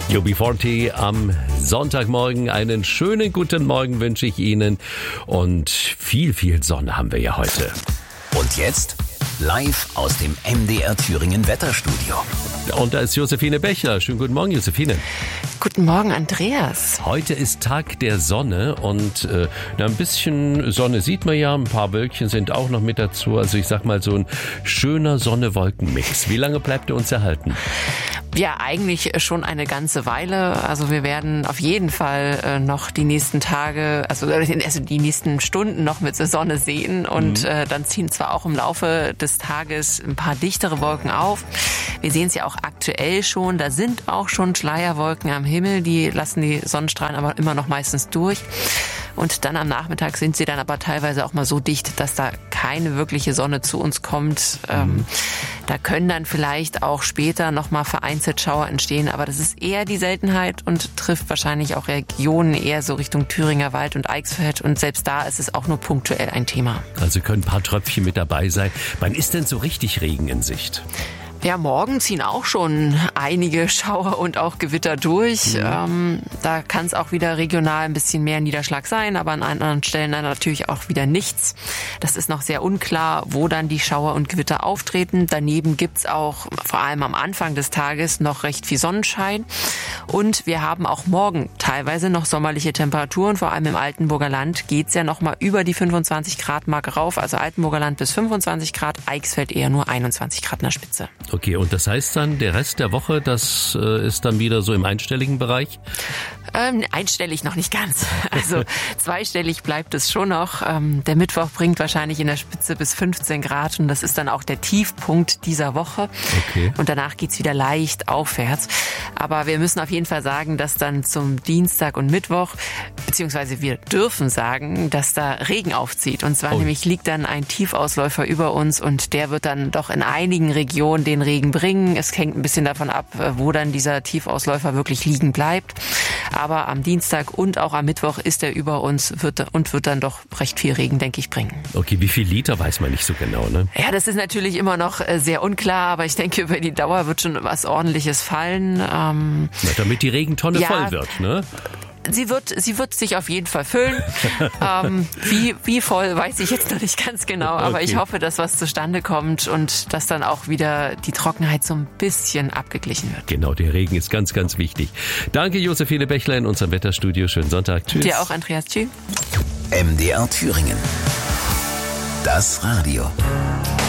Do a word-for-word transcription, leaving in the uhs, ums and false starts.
U B vierzig am Sonntagmorgen. Einen schönen guten Morgen wünsche ich Ihnen. Und viel, viel Sonne haben wir ja heute. Und jetzt live aus dem M D R Thüringen Wetterstudio. Und da ist Josephine Bechler. Schönen guten Morgen, Josephine. Guten Morgen, Andreas. Heute ist Tag der Sonne und äh, ein bisschen Sonne sieht man ja, ein paar Wölkchen sind auch noch mit dazu. Also ich sag mal so ein schöner Sonne-Wolken-Mix. Wie lange bleibt er uns erhalten? Ja, eigentlich schon eine ganze Weile. Also wir werden auf jeden Fall äh, noch die nächsten Tage, also, also die nächsten Stunden noch mit der Sonne sehen. Und mhm. äh, dann ziehen zwar auch im Laufe des Tages ein paar dichtere Wolken auf. Wir sehen es ja auch aktuell schon. Da sind auch schon Schleierwolken am Himmel. Die lassen die Sonnenstrahlen aber immer noch meistens durch. Und dann am Nachmittag sind sie dann aber teilweise auch mal so dicht, dass da keine wirkliche Sonne zu uns kommt. Mhm. Ähm, da können dann vielleicht auch später nochmal vereinzelt Schauer entstehen, aber das ist eher die Seltenheit und trifft wahrscheinlich auch Regionen eher so Richtung Thüringer Wald und Eichsfeld. Und selbst da ist es auch nur punktuell ein Thema. Also können ein paar Tröpfchen mit dabei sein. Wann ist denn so richtig Regen in Sicht? Ja, morgen ziehen auch schon einige Schauer und auch Gewitter durch. Ja. Ähm, da kann es auch wieder regional ein bisschen mehr Niederschlag sein, aber an anderen Stellen dann natürlich auch wieder nichts. Das ist noch sehr unklar, wo dann die Schauer und Gewitter auftreten. Daneben gibt's auch vor allem am Anfang des Tages noch recht viel Sonnenschein. Und wir haben auch morgen teilweise noch sommerliche Temperaturen. Vor allem im Altenburger Land geht's ja noch mal über die fünfundzwanzig Grad Marke rauf. Also Altenburger Land bis fünfundzwanzig Grad, Eichsfeld eher nur einundzwanzig Grad in der Spitze. Okay, und das heißt dann, der Rest der Woche, das äh, ist dann wieder so im einstelligen Bereich? Ähm, einstellig noch nicht ganz. Also zweistellig bleibt es schon noch. Ähm, der Mittwoch bringt wahrscheinlich in der Spitze bis fünfzehn Grad und das ist dann auch der Tiefpunkt dieser Woche. Okay. Und danach geht's wieder leicht aufwärts. Aber wir müssen auf jeden Fall sagen, dass dann zum Dienstag und Mittwoch, beziehungsweise wir dürfen sagen, dass da Regen aufzieht. Und zwar oh. nämlich liegt dann ein Tiefausläufer über uns und der wird dann doch in einigen Regionen den Regen bringen. Es hängt ein bisschen davon ab, wo dann dieser Tiefausläufer wirklich liegen bleibt. Aber am Dienstag und auch am Mittwoch ist er über uns wird, und wird dann doch recht viel Regen, denke ich, bringen. Okay, wie viel Liter weiß man nicht so genau, ne? Ja, das ist natürlich immer noch sehr unklar, aber ich denke, über die Dauer wird schon was Ordentliches fallen. Ähm, Na, damit die Regentonne ja, voll wird, ne? Sie wird, sie wird sich auf jeden Fall füllen. ähm, wie, wie voll, weiß ich jetzt noch nicht ganz genau. Aber okay. Ich hoffe, dass was zustande kommt und dass dann auch wieder die Trockenheit so ein bisschen abgeglichen wird. Genau, der Regen ist ganz, ganz wichtig. Danke, Josephine Bechler in unserem Wetterstudio. Schönen Sonntag. Tschüss. Dir auch, Andreas. Tschüss. M D R Thüringen. Das Radio.